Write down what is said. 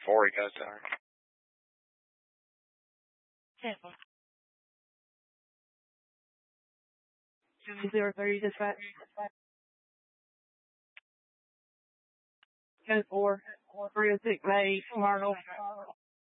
before he goes there. 030 dispatch. 10-4, 306 May, Marshall.